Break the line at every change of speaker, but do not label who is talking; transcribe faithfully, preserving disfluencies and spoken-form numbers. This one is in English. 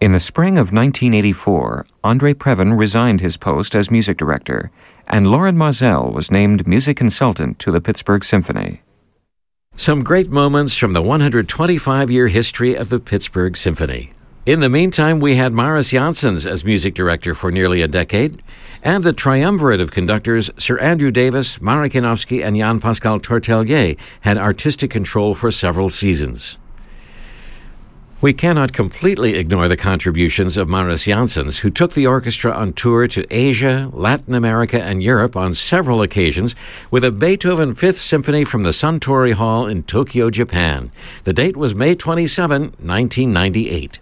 In the spring of nineteen eighty-four, Andre Previn resigned his post as music director, and Loren Mazel was named music consultant to the Pittsburgh Symphony.
Some great moments from the one hundred twenty-five year history of the Pittsburgh Symphony. In the meantime, we had Maris Janssens as music director for nearly a decade, and the triumvirate of conductors, Sir Andrew Davis, Marek Janowski, and Jan-Pascal Tortelier, had artistic control for several seasons. We cannot completely ignore the contributions of Maris Janssens, who took the orchestra on tour to Asia, Latin America, and Europe on several occasions with a Beethoven Fifth Symphony from the Suntory Hall in Tokyo, Japan. The date was May twenty-seventh, nineteen ninety-eight.